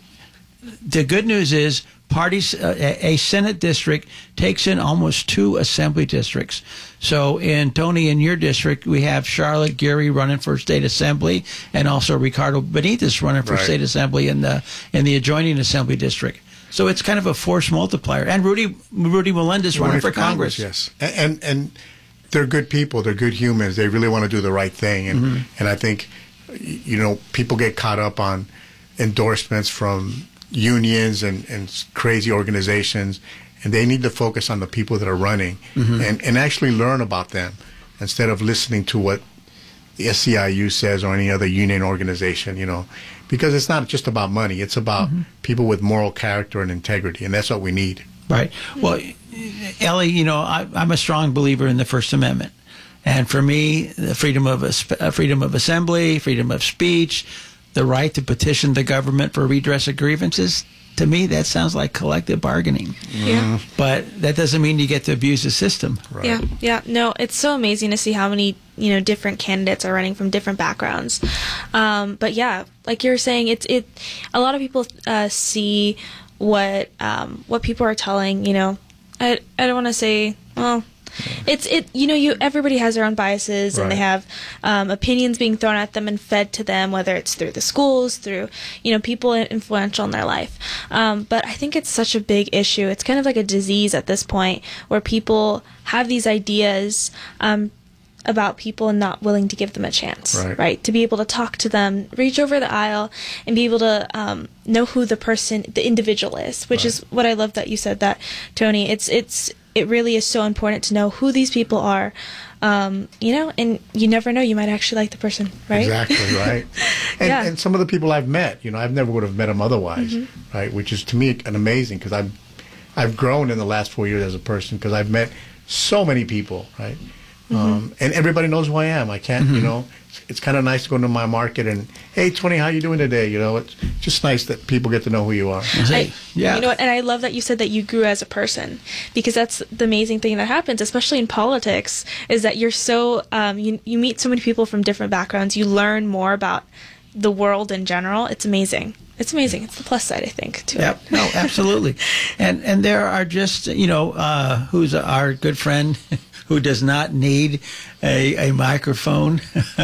the good news is, parties, uh, a Senate district takes in almost two assembly districts. So in Tony, in your district, we have Charlotte Geary running for state assembly, and also Ricardo Benitez running for right. state assembly in the in the adjoining assembly district. So it's kind of a force multiplier. And Rudy Rudy Melendez running, running for, for Congress. Congress. Yes, and, and and they're good people. They're good humans. They really want to do the right thing. And Mm-hmm. and I think, you know, people get caught up on endorsements from unions and, and crazy organizations, and they need to focus on the people that are running, mm-hmm. and, and actually learn about them instead of listening to what the S C I U says or any other union organization, you know, because it's not just about money. It's about mm-hmm. people with moral character and integrity, and that's what we need. Right. Well, Ellie, you know, I, I'm a strong believer in the First Amendment. And for me, the freedom of a, freedom of assembly, freedom of speech, the right to petition the government for redress of grievances, to me, that sounds like collective bargaining. Yeah. But that doesn't mean you get to abuse the system. Right. Yeah, yeah. No, it's so amazing to see how many, you know, different candidates are running from different backgrounds. Um, but yeah, like you're saying, it's it. A lot of people uh, see what um, what people are telling. You know, I I don't want to say well. It's it you know you everybody has their own biases, and right. they have um, opinions being thrown at them and fed to them, whether it's through the schools, through you know people influential in their life. Um, but I think it's such a big issue. It's kind of like a disease at this point, where people have these ideas um, about people and not willing to give them a chance, right. right? To be able to talk to them, reach over the aisle, and be able to um, know who the person, the individual is, which right. is what I love that you said that, Tony. It's it's. It really is so important to know who these people are, um, you know, and you never know, you might actually like the person, right? Exactly, right. And, yeah. and some of the people I've met, you know, I've never would have met them otherwise, mm-hmm. right? Which is to me an amazing, because I've I've grown in the last four years as a person, because I've met so many people, right? Mm-hmm. Um, and everybody knows who I am. I can't, mm-hmm. you know, it's, it's kind of nice to go into my market and, hey, Tony, how you doing today? You know, it's just nice that people get to know who you are. I, yeah. You know what? And I love that you said that you grew as a person, because that's the amazing thing that happens, especially in politics, is that you're so, um, you, you meet so many people from different backgrounds. You learn more about the world in general. It's amazing. It's amazing. It's the plus side, I think, to yep. it. No, absolutely. and and there are just, you know, uh, who's our good friend who does not need a, a microphone.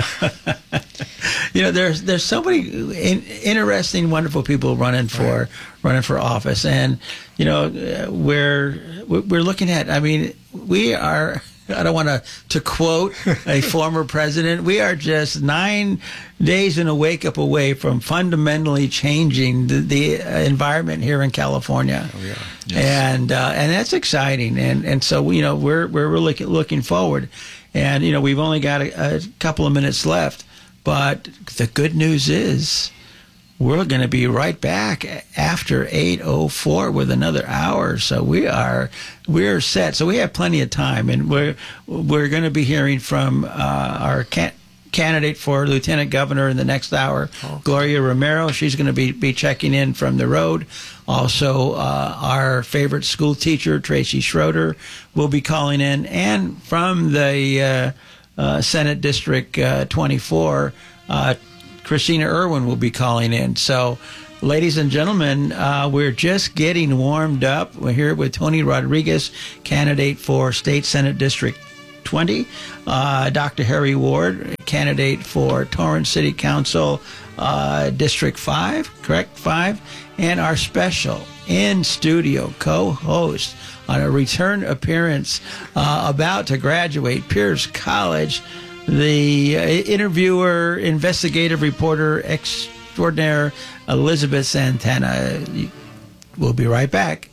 You know, there's there's so many in, interesting, wonderful people running for right. running for office, and you know, we're we're looking at. I mean, we are. I don't want to to quote a former president. We are just nine days in a wake up away from fundamentally changing the, the environment here in California. Oh, yeah. Yes. And uh, and that's exciting. And and so you know we're we're really looking forward. And you know we've only got a, a couple of minutes left, But the good news is we're going to be right back after eight oh four with another hour. So we are we're set. So we have plenty of time, and we're we're going to be hearing from uh, our can- candidate for lieutenant governor in the next hour, okay. Gloria Romero. She's going to be, be checking in from the road. Also, uh, our favorite school teacher, Tracy Schroeder, will be calling in, and from the uh, uh, Senate District uh, twenty-four, uh, Christina Irwin will be calling in. So, ladies and gentlemen, uh, we're just getting warmed up. We're here with Tony Rodriguez, candidate for State Senate District twenty, uh, Doctor Harry Ward, candidate for Torrance City Council uh, District five, correct? five, and our special in-studio co-host on a return appearance uh, about to graduate Pierce College, the uh, interviewer, investigative reporter extraordinaire, Elizabeth Santana. We'll be right back.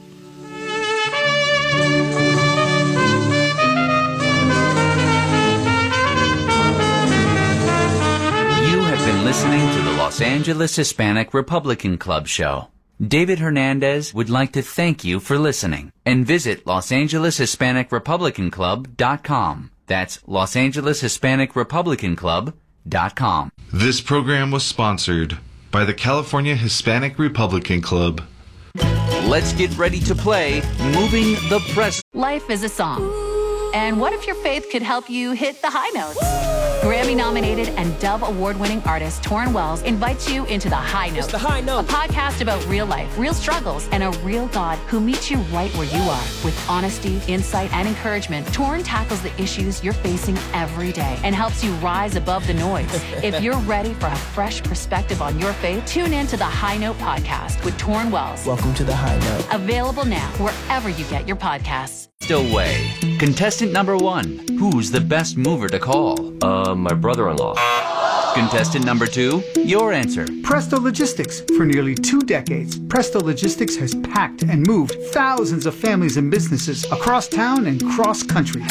Listening to the Los Angeles Hispanic Republican Club show. David Hernandez would like to thank you for listening and visit Los Angeles Hispanic Republican Club dot com. That's Los Angeles Hispanic Republican Club dot com. This program was sponsored by the California Hispanic Republican Club. Let's get ready to play Moving the Press. Life is a song. And what if your faith could help you hit the high notes? Grammy-nominated and Dove Award-winning artist Torrin Wells invites you into The High Note, the High Note, a podcast about real life, real struggles, and a real God who meets you right where you are. With honesty, insight, and encouragement, Torrin tackles the issues you're facing every day and helps you rise above the noise. If you're ready for a fresh perspective on your faith, tune in to The High Note podcast with Torrin Wells. Welcome to The High Note. Available now wherever you get your podcasts. Away. Contestant number one. Who's the best mover to call? Uh, my brother-in-law. Contestant number two. Your answer. Presto Logistics. For nearly two decades, Presto Logistics has packed and moved thousands of families and businesses across town and cross country.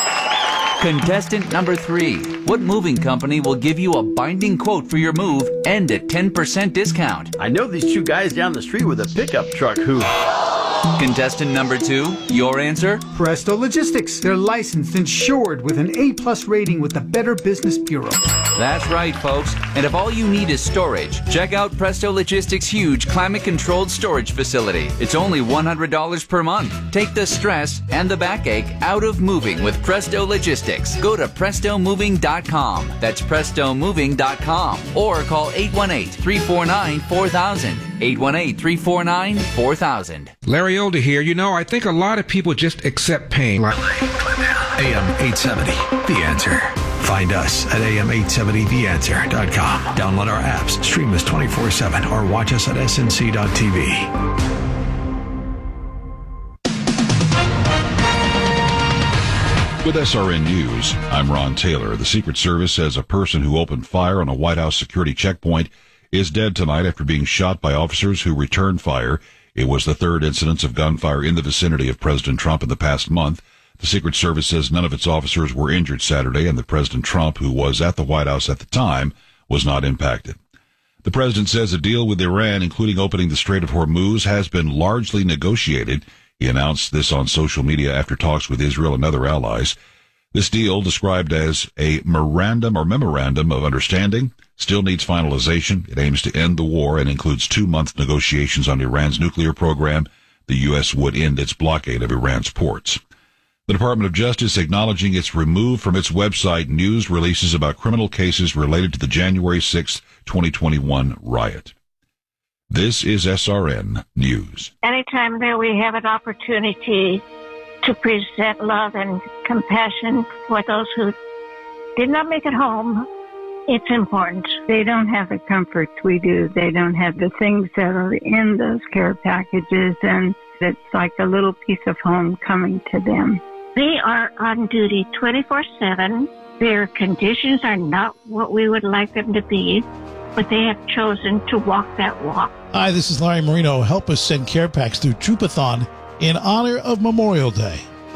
Contestant number three. What moving company will give you a binding quote for your move and a ten percent discount? I know these two guys down the street with a pickup truck who... Contestant number two, your answer? Presto Logistics. They're licensed, insured, with an A-plus rating with the Better Business Bureau. That's right, folks. And if all you need is storage, check out Presto Logistics' huge climate-controlled storage facility. It's only one hundred dollars per month. Take the stress and the backache out of moving with Presto Logistics. Go to presto moving dot com. That's presto moving dot com. Or call eight one eight, three four nine, four thousand. eight one eight, three four nine, four thousand. Larry Older here. You know, I think a lot of people just accept pain. A M eight seventy, The Answer. Find us at A M eight seventy the answer dot com. Download our apps, stream us twenty-four seven, or watch us at S N C dot T V. With S R N News, I'm Ron Taylor. The Secret Service says a person who opened fire on a White House security checkpoint is dead tonight after being shot by officers who returned fire. It was the third incidence of gunfire in the vicinity of President Trump in the past month. The Secret Service says none of its officers were injured Saturday, and that President Trump, who was at the White House at the time, was not impacted. The president says a deal with Iran, including opening the Strait of Hormuz, has been largely negotiated. He announced this on social media after talks with Israel and other allies. This deal, described as a memorandum or memorandum of understanding, still needs finalization. It aims to end the war and includes two-month negotiations on Iran's nuclear program. The U S would end its blockade of Iran's ports. The Department of Justice acknowledging it's removed from its website news releases about criminal cases related to the January sixth, twenty twenty-one riot. This is S R N News. Anytime that we have an opportunity to present love and compassion for those who did not make it home, it's important. They don't have the comforts we do. They don't have the things that are in those care packages, and it's like a little piece of home coming to them. They are on duty twenty-four seven. Their conditions are not what we would like them to be, but they have chosen to walk that walk. Hi, this is Larry Marino. Help us send care packs through Troopathon in honor of Memorial Day.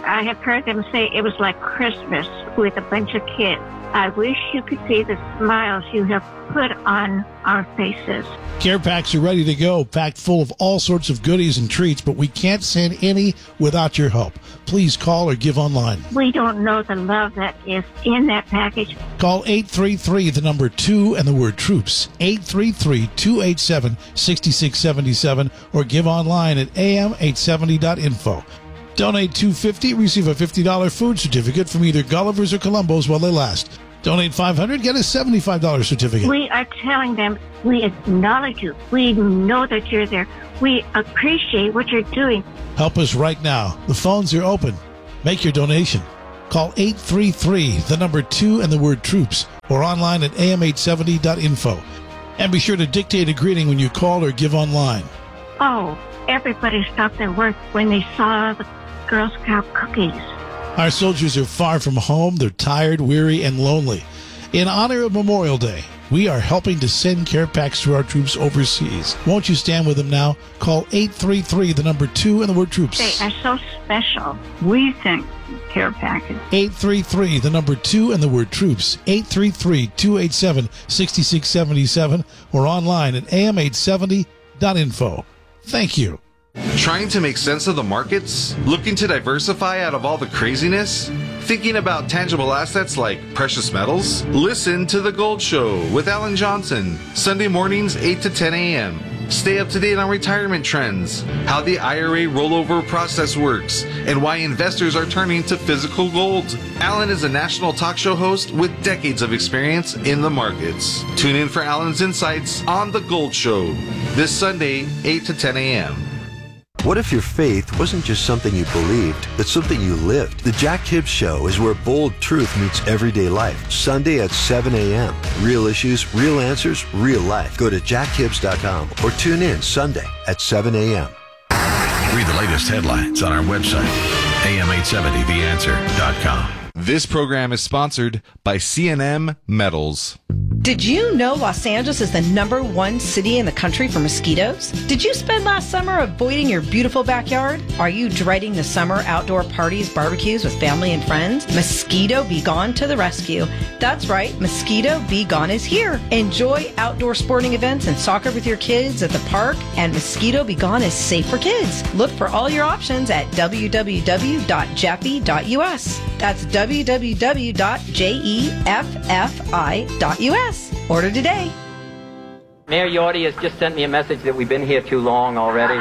I have heard them say it was like Christmas with a bunch of kids. I wish you could see the smiles you have put on our faces. Care packs are ready to go, packed full of all sorts of goodies and treats, but we can't send any without your help. Please call or give online. We don't know the love that is in that package. Call eight three three, the number two, and the word troops, eight three three, two eight seven, six six seven seven, or give online at a m eight seventy dot info. Donate two hundred fifty dollars, receive a fifty dollars food certificate from either Gulliver's or Columbo's while they last. Donate five hundred dollars, get a seventy-five dollars certificate. We are telling them we acknowledge you. We know that you're there. We appreciate what you're doing. Help us right now. The phones are open. Make your donation. Call eight three three, the number two, and the word troops, or online at a m eight seventy dot info. And be sure to dictate a greeting when you call or give online. Oh, everybody stopped their work when they saw the Girl Scout cookies. Our soldiers are far from home. They're tired, weary, and lonely. In honor of Memorial Day, we are helping to send care packs to our troops overseas. Won't you stand with them now? Call eight three three, the number two, and the word troops. They are so special. We think care package. eight three three, the number two, and the word troops. eight three three, two eight seven, six six seven seven, or online at a m eight seventy dot info. Thank you. Trying to make sense of the markets? Looking to diversify out of all the craziness? Thinking about tangible assets like precious metals? Listen to The Gold Show with Alan Johnson, Sunday mornings eight to ten a.m. Stay up to date on retirement trends, how the I R A rollover process works, and why investors are turning to physical gold. Alan is a national talk show host with decades of experience in the markets. Tune in for Alan's insights on The Gold Show this Sunday, eight to ten a.m. What if your faith wasn't just something you believed, but something you lived? The Jack Hibbs Show is where bold truth meets everyday life. Sunday at seven a.m. Real issues, real answers, real life. Go to jack hibbs dot com or tune in Sunday at seven a.m. Read the latest headlines on our website, a m eight seventy the answer dot com. This program is sponsored by C and M Metals. Did you know Los Angeles is the number one city in the country for mosquitoes? Did you spend last summer avoiding your beautiful backyard? Are you dreading the summer outdoor parties, barbecues with family and friends? Mosquito Be Gone to the rescue. That's right, Mosquito Be Gone is here. Enjoy outdoor sporting events and soccer with your kids at the park, and Mosquito Be Gone is safe for kids. Look for all your options at w w w dot jeffy dot u s. That's w w w dot jeffy dot u s. Order today. Mayor Yorty has just sent me a message that we've been here too long already.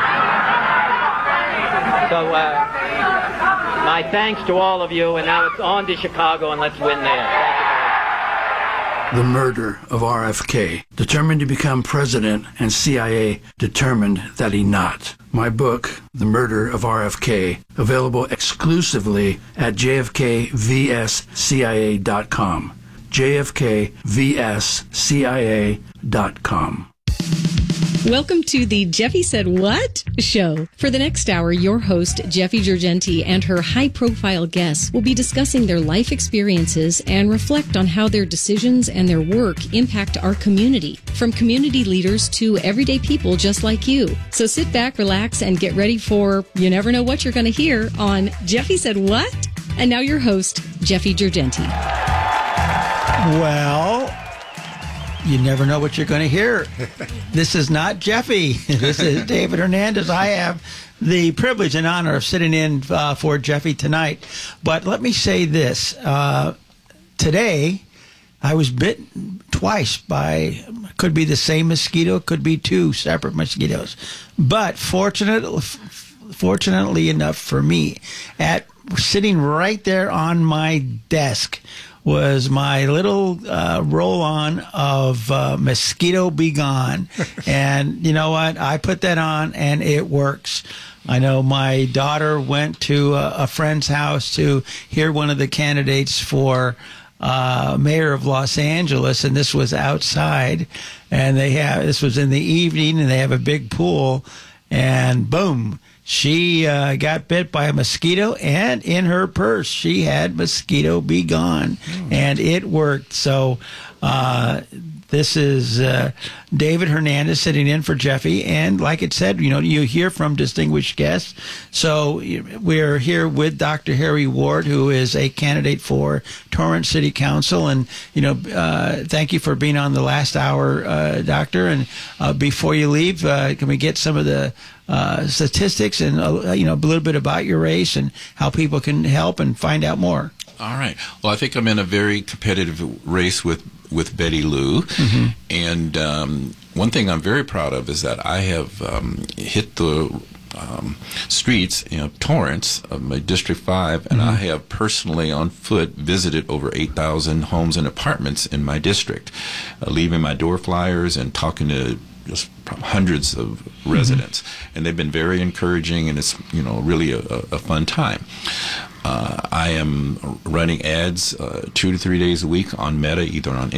So, uh, my thanks to all of you, and now it's on to Chicago, and let's win there. The murder of R F K. Determined to become president, and C I A determined that he not. My book, The Murder of R F K, available exclusively at j f k v s c i a dot com. j f k v s c i a dot com. Welcome to the Jeffy Said What show. For the next hour, your host, Jeffy Georgenti, and her high-profile guests will be discussing their life experiences and reflect on how their decisions and their work impact our community, from community leaders to everyday people just like you. So sit back, relax, and get ready for you never know what you're going to hear on Jeffy Said What? And now your host, Jeffy Georgenti. Well, you never know what you're going to hear. This is not Jeffy. This is David Hernandez. I have the privilege and honor of sitting in uh, for Jeffy tonight. But let me say this. Uh, today, I was bitten twice by, could be the same mosquito, could be two separate mosquitoes. But fortunately, fortunately enough for me, at sitting right there on my desk was my little uh, roll-on of uh, Mosquito Be Gone. And you know what? I put that on, and it works. I know my daughter went to a, a friend's house to hear one of the candidates for uh, mayor of Los Angeles, and this was outside. And they have this was in the evening, and they have a big pool. And boom, she uh, got bit by a mosquito, and in her purse she had Mosquito Be Gone, mm. and it worked. So uh, this is uh, David Hernandez sitting in for Jeffy, and like it said, you know, you hear from distinguished guests. So we're here with Doctor Harry Ward, who is a candidate for Torrance City Council, and you know, uh, thank you for being on the last hour, uh, Doctor. And uh, before you leave, uh, can we get some of the uh, statistics and uh, you know, a little bit about your race and how people can help and find out more? All right. Well, I think I'm in a very competitive race with, with Betty Lou. Mm-hmm. And um, one thing I'm very proud of is that I have um, hit the um, streets in you know, Torrance, of my District five, and mm-hmm. I have personally on foot visited over eight thousand homes and apartments in my district, uh, leaving my door flyers and talking to just hundreds of residents. Mm-hmm. And they've been very encouraging, and it's, you know, really a, a fun time. Uh, I am running ads uh, two to three days a week on Meta, either on